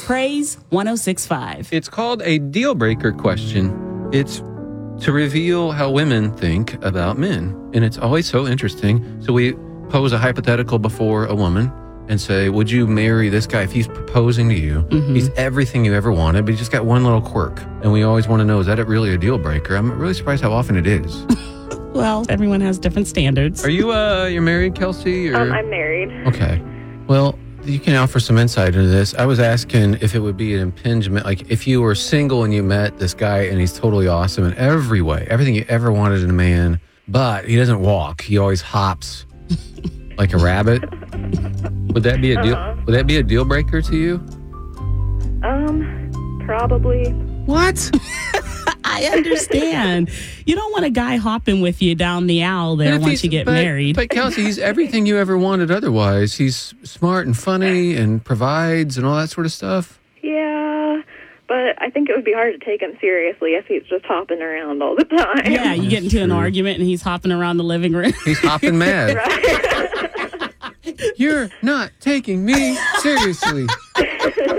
Praise 106.5. It's called a deal breaker question. It's to reveal how women think about men. And it's always so interesting. So we pose a hypothetical before a woman and say, would you marry this guy if he's proposing to you? Mm-hmm. He's everything you ever wanted, but he's just got one little quirk. And we always want to know, is that really a deal breaker? I'm really surprised how often it is. Well, everyone has different standards. Are you, you're married, Kelsey? Or? I'm married. Okay. Well, you can offer some insight into this. I was asking if it would be an impingement, like if you were single and you met this guy and he's totally awesome in every way, everything you ever wanted in a man, but he doesn't walk. He always hops like a rabbit. Would that be a deal? Would that be a deal breaker to you? Probably. What? I understand. You don't want a guy hopping with you down the aisle there once you get married. But Kelsey, he's everything you ever wanted otherwise. He's smart and funny and provides and all that sort of stuff. Yeah, but I think it would be hard to take him seriously if he's just hopping around all the time. Yeah, you get into an argument and he's hopping around the living room. He's hopping mad. Right. You're not taking me seriously.